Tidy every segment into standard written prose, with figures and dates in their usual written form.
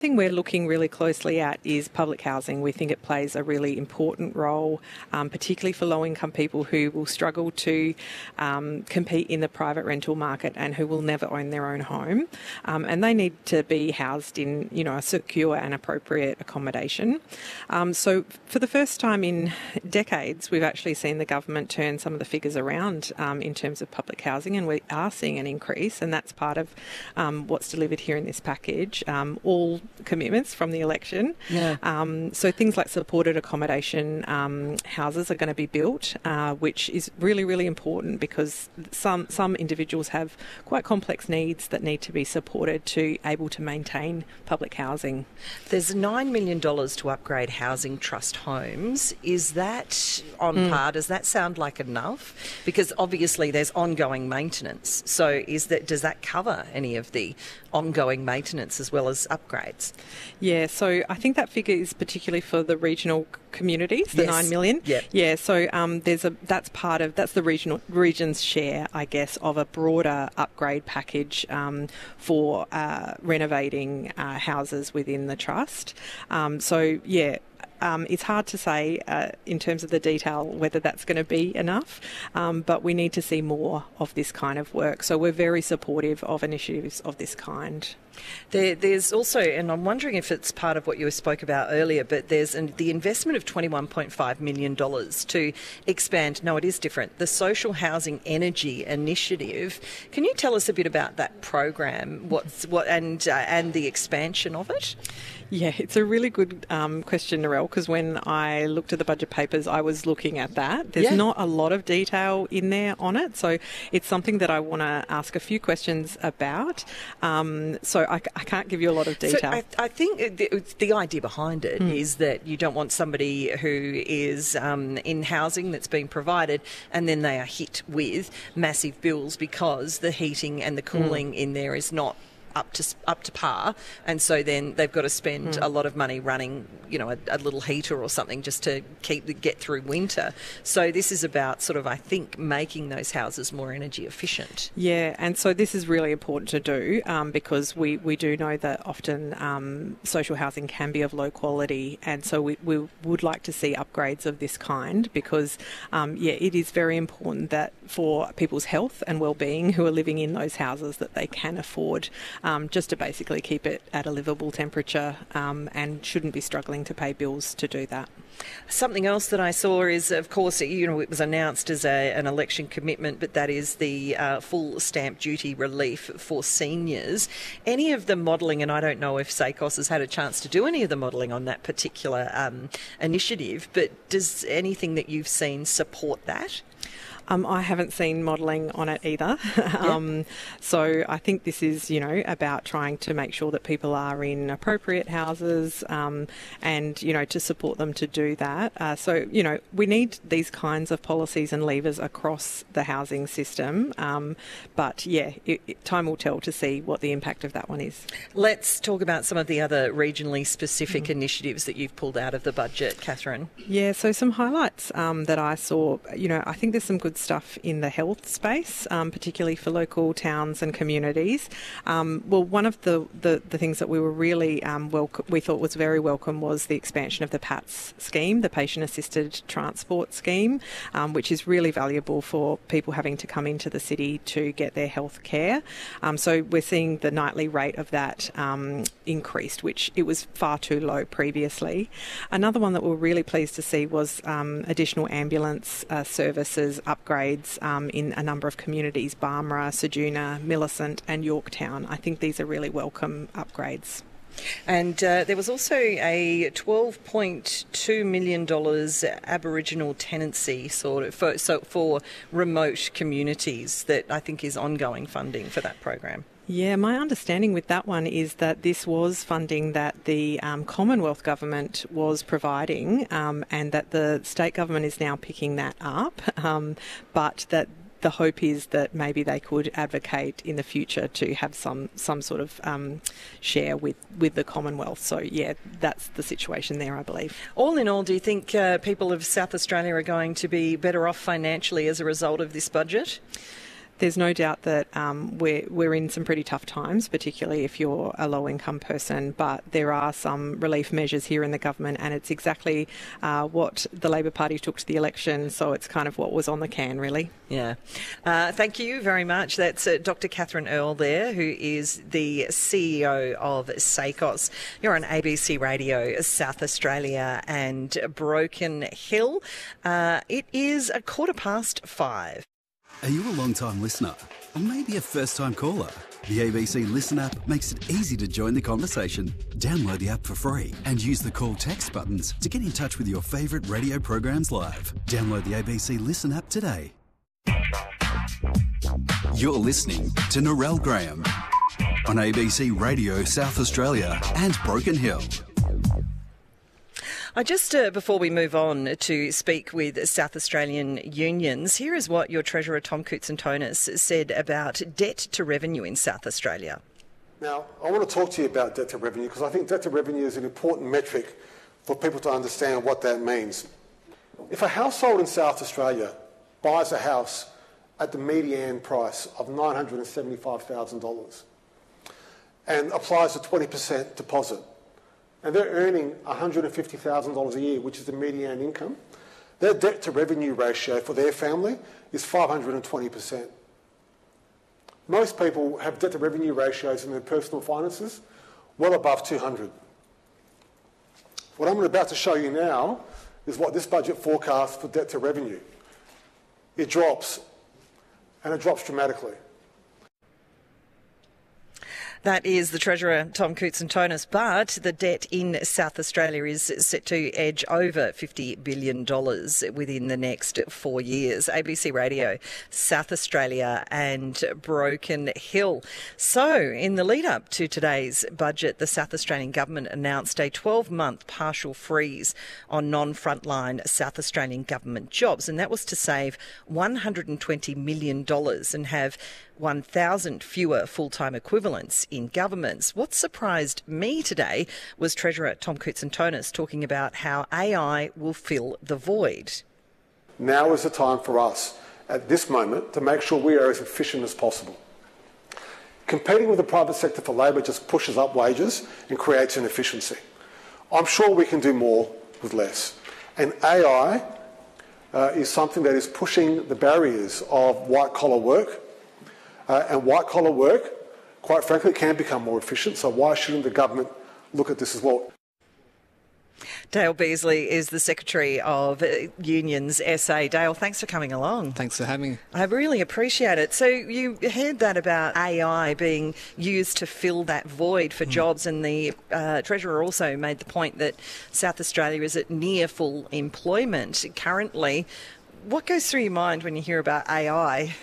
thing we're looking really closely at is public housing. We think it plays a really important role, particularly for low-income people who will struggle to compete in the private rental market and who will never own their own home. And they need to be housed in, a secure and appropriate accommodation. So for the first time in decades, we've actually seen the government turn some of the figures around in terms of public housing, and we are seeing an increase, and that's part of what's delivered here in this package. All commitments from the election. Yeah. So things like supported accommodation houses are going to be built, which is really, really important because some individuals have quite complex needs that need to be supported to able to maintain public housing. There's $9 million to upgrade housing trust homes. Is that on par? Does that sound like enough? Because obviously there's ongoing maintenance. So does that cover any of the ongoing maintenance as well as upgrades? Yeah, so I think that figure is particularly for the regional communities, the 9 million. Yep. Yeah, so that's the region's share, I guess, of a broader upgrade package for renovating houses within the trust. It's hard to say in terms of the detail whether that's going to be enough, but we need to see more of this kind of work. So we're very supportive of initiatives of this kind. There's also, and I'm wondering if it's part of what you spoke about earlier, but there's the investment of $21.5 million to expand, no, it is different, the Social Housing Energy Initiative. Can you tell us a bit about that program and the expansion of it? Yeah, it's a really good question, Narelle, because when I looked at the budget papers, I was looking at that. There's not a lot of detail in there on it, so it's something that I want to ask a few questions about. So I can't give you a lot of detail. So I think the idea behind it is that you don't want somebody who is in housing that's been provided and then they are hit with massive bills because the heating and the cooling in there is not up to par, and so then they've got to spend a lot of money running, a little heater or something just to get through winter. So this is about sort of, I think, making those houses more energy efficient. Yeah, and so this is really important to do because we do know that often social housing can be of low quality, and so we would like to see upgrades of this kind because, it is very important that for people's health and well-being who are living in those houses that they can afford just to basically keep it at a livable temperature and shouldn't be struggling to pay bills to do that. Something else that I saw is, of course, it was announced as an election commitment, but that is the full stamp duty relief for seniors. Any of the modelling, and I don't know if SACOS has had a chance to do any of the modelling on that particular initiative, but does anything that you've seen support that? I haven't seen modelling on it either. So I think this is, about trying to make sure that people are in appropriate houses and, to support them to do that. So we need these kinds of policies and levers across the housing system. But, time will tell to see what the impact of that one is. Let's talk about some of the other regionally specific initiatives that you've pulled out of the budget, Catherine. Yeah, so some highlights that I saw, I think there's some good stuff in the health space, particularly for local towns and communities. One of the things that we were really we thought was very welcome was the expansion of the PATS scheme, the Patient Assisted Transport scheme, which is really valuable for people having to come into the city to get their health care. So we're seeing the nightly rate of that increased, which it was far too low previously. Another one that we're really pleased to see was additional ambulance services upgrades in a number of communities, Barmera, Ceduna, Millicent and Yorktown. I think these are really welcome upgrades. And there was also a $12.2 million Aboriginal tenancy for remote communities that I think is ongoing funding for that program. Yeah, my understanding with that one is that this was funding that the Commonwealth Government was providing and that the state government is now picking that up, but that the hope is that maybe they could advocate in the future to have some sort of share with the Commonwealth. So, yeah, that's the situation there, I believe. All in all, do you think people of South Australia are going to be better off financially as a result of this budget? There's no doubt that we're in some pretty tough times, particularly if you're a low-income person, but there are some relief measures here in the government, and it's exactly what the Labor Party took to the election, so it's kind of what was on the can, really. Yeah. Thank you very much. That's Dr. Catherine Earle there, who is the CEO of SACOS. You're on ABC Radio South Australia and Broken Hill. It is 5:15. Are you a long-time listener? Or maybe a first-time caller? The ABC Listen app makes it easy to join the conversation. Download the app for free and use the call text buttons to get in touch with your favourite radio programs live. Download the ABC Listen app today. You're listening to Narelle Graham on ABC Radio South Australia and Broken Hill. Just before we move on to speak with South Australian unions, here is what your Treasurer Tom Koutsantonis said about debt to revenue in South Australia. Now, I want to talk to you about debt to revenue because I think debt to revenue is an important metric for people to understand what that means. If a household in South Australia buys a house at the median price of $975,000 and applies a 20% deposit, and they're earning $150,000 a year, which is the median income, their debt to revenue ratio for their family is 520%. Most people have debt to revenue ratios in their personal finances well above 200. What I'm about to show you now is what this budget forecasts for debt to revenue. It drops, and it drops dramatically. That is the Treasurer, Tom Koutsantonis, but the debt in South Australia is set to edge over $50 billion within the next 4 years. ABC Radio, South Australia and Broken Hill. So, in the lead-up to today's budget, the South Australian Government announced a 12-month partial freeze on non-frontline South Australian government jobs, and that was to save $120 million and have 1,000 fewer full-time equivalents in governments. What surprised me today was Treasurer Tom Koutsantonis talking about how AI will fill the void. Now is the time for us, at this moment, to make sure we are as efficient as possible. Competing with the private sector for labour just pushes up wages and creates inefficiency. I'm sure we can do more with less. And AI is something that is pushing the barriers of white-collar work. And white-collar work, quite frankly, can become more efficient, so why shouldn't the government look at this as well? Dale Beasley is the Secretary of Unions SA. Dale, thanks for coming along. Thanks for having me. I really appreciate it. So you heard that about AI being used to fill that void for jobs, and the Treasurer also made the point that South Australia is at near full employment currently. What goes through your mind when you hear about AI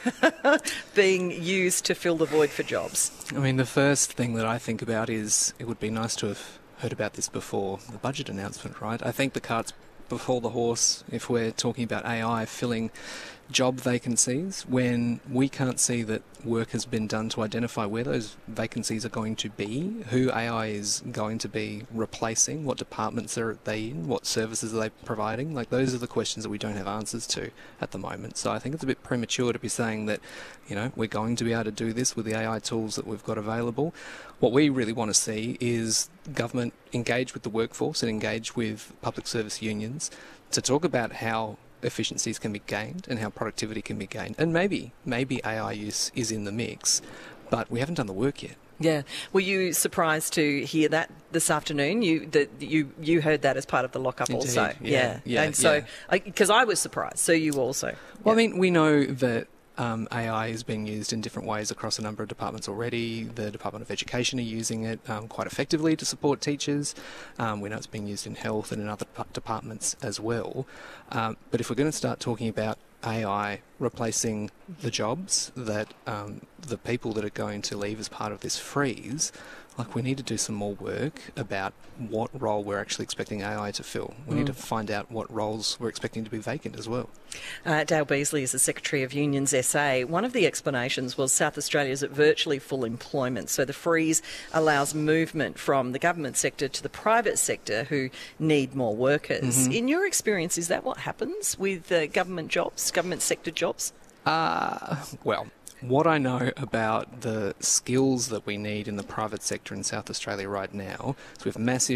being used to fill the void for jobs? I mean, the first thing that I think about is it would be nice to have heard about this before the budget announcement, right? I think the cart's before the horse if we're talking about AI filling job vacancies when we can't see that work has been done to identify where those vacancies are going to be, who AI is going to be replacing, what departments are they in, what services are they providing. Like, those are the questions that we don't have answers to at the moment. So I think it's a bit premature to be saying that, you know, we're going to be able to do this with the AI tools that we've got available. What we really want to see is government engage with the workforce and engage with public service unions to talk about how efficiencies can be gained and how productivity can be gained. And maybe AI use is in the mix, but we haven't done the work yet. Yeah. Were you surprised to hear that this afternoon? You heard that as part of the lockup. Indeed. Also? Yeah. And so, because I was surprised, so you also. Well, I mean, we know that AI is being used in different ways across a number of departments already. The Department of Education are using it quite effectively to support teachers. We know it's being used in health and in other departments as well. But if we're going to start talking about AI replacing the jobs that the people that are going to leave as part of this freeze, like, we need to do some more work about what role we're actually expecting AI to fill. We need to find out what roles we're expecting to be vacant as well. Dale Beasley is the Secretary of Unions SA. One of the explanations was South Australia is at virtually full employment, so the freeze allows movement from the government sector to the private sector who need more workers. In your experience, is that what happens with government jobs, government sector jobs? Well, What I know about the skills that we need in the private sector in South Australia right now is we have massive